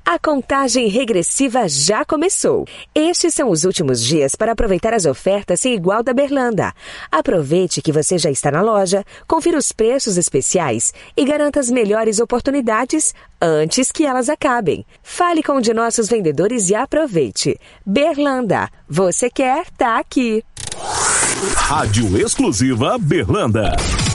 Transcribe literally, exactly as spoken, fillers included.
A contagem regressiva já começou. Estes são os últimos dias para aproveitar as ofertas sem igual da Berlanda. Aproveite que você já está na loja, confira os preços especiais e garanta as melhores oportunidades antes que elas acabem. Fale com um de nossos vendedores e aproveite. Berlanda, você quer, tá aqui. Rádio Exclusiva Berlanda.